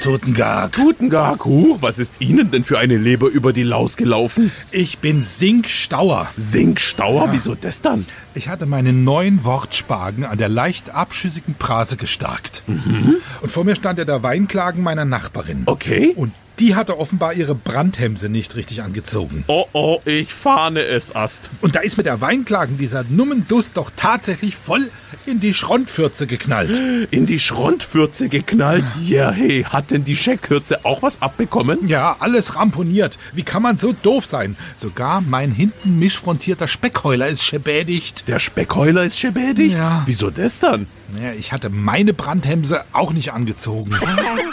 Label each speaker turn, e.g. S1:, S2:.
S1: Tutengag.
S2: Tutengag, was ist Ihnen denn für eine Leber über die Laus gelaufen?
S1: Ich bin Sinkstauer.
S2: Sinkstauer? Ja. Wieso das dann?
S1: Ich hatte meinen neuen Wortspagen an der leicht abschüssigen Prase gestarkt. Und vor mir stand der Weinklagen meiner Nachbarin.
S2: Okay.
S1: Und die hatte offenbar ihre Brandhemse nicht richtig angezogen.
S2: Oh, ich fahne es, Ast.
S1: Und da ist mit der Weinklagen dieser Nummendust doch tatsächlich voll in die Schrontfürze geknallt.
S2: In die Schrontfürze geknallt? Ja, hey, hat denn die Scheckkürze auch was abbekommen?
S1: Ja, alles ramponiert. Wie kann man so doof sein? Sogar mein hinten mischfrontierter Speckheuler ist schäbädigt.
S2: Der Speckheuler ist schäbädigt?
S1: Ja.
S2: Wieso das dann?
S1: Naja, ich hatte meine Brandhemse auch nicht angezogen.